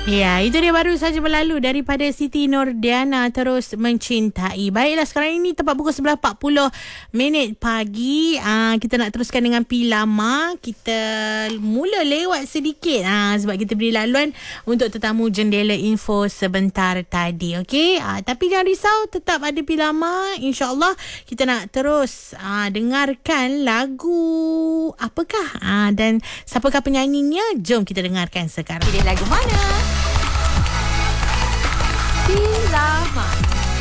Ya, itu dia baru saja berlalu daripada Siti Nordiana, Terus Mencintai. Baiklah, sekarang ini tepat pukul 11.40 pagi. Kita nak teruskan dengan Pilama. Kita mula lewat sedikit sebab kita beri laluan untuk tetamu jendela info sebentar tadi. Okey, tapi jangan risau, tetap ada Pilama. InsyaAllah kita nak terus dengarkan lagu apakah dan siapakah penyanyinya. Jom kita dengarkan sekarang. Pilih lagu mana? Pilama.